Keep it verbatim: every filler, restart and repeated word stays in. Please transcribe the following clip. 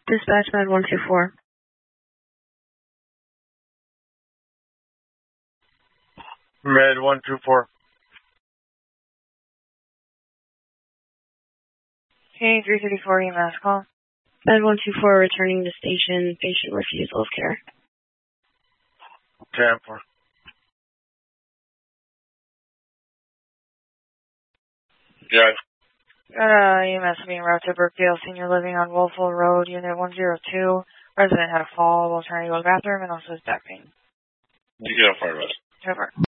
Dispatch Med one two four. Med one two four. Okay, three thirty-four E M S call. Med one two four returning to station, patient refusal of care. ten four. Yes. Got a E M S being routed to Brookdale Senior Living on Wolfville Road, Unit one oh two. Resident had a fall while trying to go to the bathroom and also has back pain. You get a fire rest. Over.